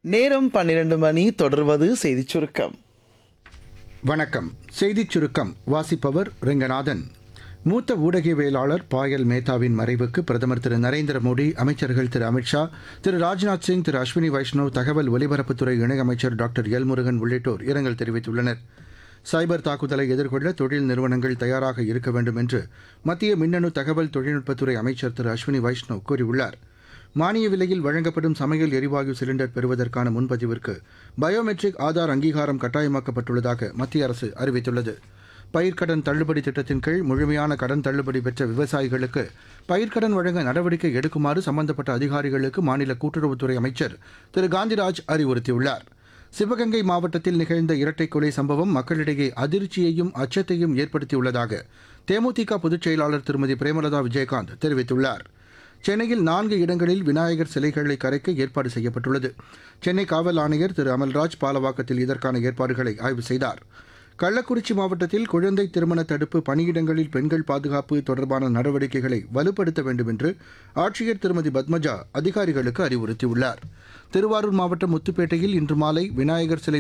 நேரம் 12 மணி. தொடர்வது செய்திச் சுருக்கம். வணக்கம். செய்திச் சுருக்கம் வாசிப்பவர் ரெங்கநாதன். மூத்த ஊடகவியலாளர் பாயல் மேத்தாவின் மறைவுக்கு பிரதமர் திரு நரேந்திர மோடி, அமைச்சர்கள் திரு அமித்ஷா, திரு ராஜ்நாத் சிங், திரு அஸ்வினி வைஷ்ணவ், தகவல் ஒலிபரப்புத்துறை இணையமைச்சர் டாக்டர் எல் முருகன் உள்ளிட்டோர் இரங்கல் தெரிவித்துள்ளனர். சைபர் தாக்குதலை எதிர்கொள்ள தொழில் நிறுவனங்கள் தயாராக இருக்க வேண்டும் என்று மத்திய மின்னணு தகவல் தொழில்நுட்பத்துறை அமைச்சர் திரு அஸ்வினி வைஷ்ணவ் கூறியுள்ளார். மானிய விலையில் வழங்கப்படும் சமையல் எரிவாயு சிலிண்டர் பெறுவதற்கான முன்பதிவிற்கு பயோமெட்ரிக் ஆதார் அங்கீகாரம் கட்டாயமாக்கப்பட்டுள்ளதாக மத்திய அரசு அறிவித்துள்ளது. பயிர்க்கடன் தள்ளுபடி திட்டத்தின் கீழ் முழுமையான கடன் தள்ளுபடி பெற்ற விவசாயிகளுக்கு பயிர்க்கடன் வழங்க நடவடிக்கை எடுக்குமாறு சம்பந்தப்பட்ட அதிகாரிகளுக்கு மாநில கூட்டுறவுத்துறை அமைச்சர் திரு காந்திராஜ் அறிவுறுத்தியுள்ளார். சிவகங்கை மாவட்டத்தில் நிகழ்ந்த இரட்டை கொலை சம்பவம் மக்களிடையே அதிர்ச்சியையும் அச்சத்தையும் ஏற்படுத்தியுள்ளதாக தேமுதிக பொதுச் செயலாளர் திருமதி பிரேமலதா விஜயகாந்த் தெரிவித்துள்ளார். சென்னையில் 4 இடங்களில் விநாயகர் சிலைகளை கரைக்க ஏற்பாடு செய்யப்பட்டுள்ளது. சென்னை காவல் ஆணையர் திரு அமல்ராஜ் பாலவாக்கத்தில் இதற்கான ஏற்பாடுகளை ஆய்வு செய்தார். கள்ளக்குறிச்சி மாவட்டத்தில் குழந்தை திருமண தடுப்பு பணியிடங்களில் பெண்கள் பாதுகாப்பு தொடர்பான நடவடிக்கைகளை வலுப்படுத்த வேண்டும் என்று ஆட்சியர் திருமதி பத்மஜா அதிகாரிகளுக்கு அறிவுறுத்தியுள்ளார். திருவாரூர் மாவட்டம் முத்துப்பேட்டையில் இன்று மாலை விநாயகர் சிலை